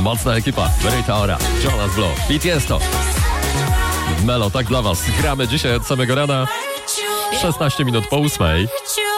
Mocna ekipa. Rita Ora, Jonas Blue, Tiesto. Melo, tak dla was. Gramy dzisiaj od samego rana. 16 minut po 8.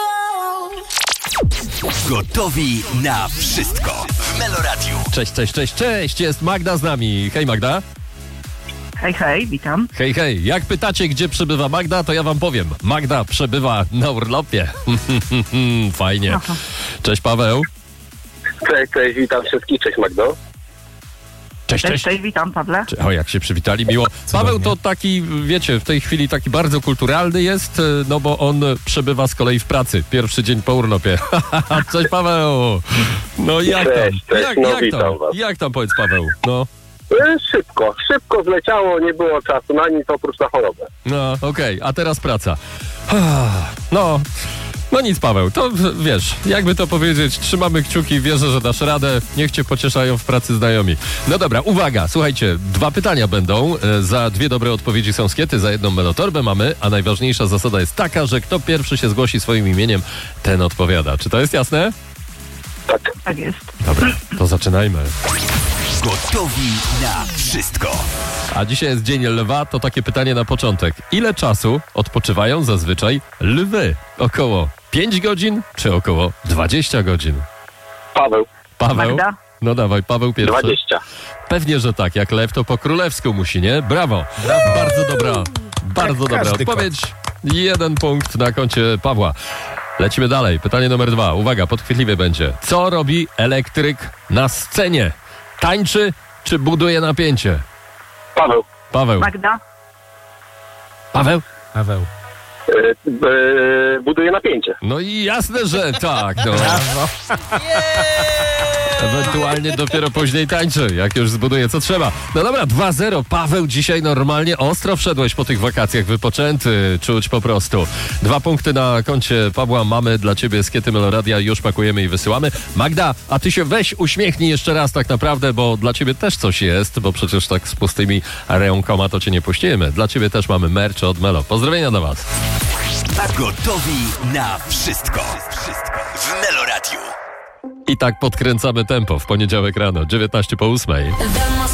Gotowi na wszystko w Meloradiu. Cześć. Jest Magda z nami. Hej Magda. Hej, witam. Hej. Jak pytacie, gdzie przebywa Magda, to ja wam powiem. Magda przebywa na urlopie. Fajnie. Aha. Cześć Paweł. Cześć, witam wszystkich, cześć Magdo. Cześć. Witam, Pawle. O, jak się przywitali, miło. Paweł to taki, wiecie, w tej chwili taki bardzo kulturalny jest, no bo on przebywa z kolei w pracy. Pierwszy dzień po urlopie. Cześć Paweł. No jak tam? Cześć, witam was. Jak tam, powiedz Paweł? No. Szybko zleciało, nie było czasu na nic oprócz na chorobę. No, okej, a teraz praca. No nic Paweł, to wiesz, jakby to powiedzieć, trzymamy kciuki, wierzę, że dasz radę, niech cię pocieszają w pracy znajomi. No dobra, uwaga, słuchajcie, 2 pytania będą, za 2 dobre odpowiedzi są skiety, za 1 melotorbę mamy, a najważniejsza zasada jest taka, że kto pierwszy się zgłosi swoim imieniem, ten odpowiada. Czy to jest jasne? Tak jest. Dobra, to zaczynajmy. Gotowi na wszystko. A dzisiaj jest Dzień Lwa, to takie pytanie na początek. Ile czasu odpoczywają zazwyczaj lwy? Około 5 godzin czy około 20 godzin? Paweł, Magda? No dawaj, Paweł pierwszy. 20. Pewnie, że tak. Jak lew, to po królewsku musi, nie? Brawo. Bardzo dobra odpowiedź. 1 punkt na koncie Pawła. Lecimy dalej. Pytanie numer 2. Uwaga, podchwytliwie będzie. Co robi elektryk na scenie? Tańczy czy buduje napięcie? Paweł. Magda? Paweł? Buduje napięcie. No i jasne, że tak. No. Ewentualnie dopiero później tańczy, jak już zbuduje co trzeba. No dobra, 2-0. Paweł, dzisiaj normalnie ostro wszedłeś po tych wakacjach, wypoczęty, czuć po prostu. 2 punkty na koncie Pawła, mamy dla ciebie skiety Meloradia, już pakujemy i wysyłamy. Magda, a ty się weź uśmiechnij jeszcze raz tak naprawdę, bo dla ciebie też coś jest, bo przecież tak z pustymi rękoma to cię nie puścimy. Dla ciebie też mamy merch od Melo. Pozdrowienia dla was. Gotowi na wszystko w Meloradiu. I tak podkręcamy tempo w poniedziałek rano, 19 po 8.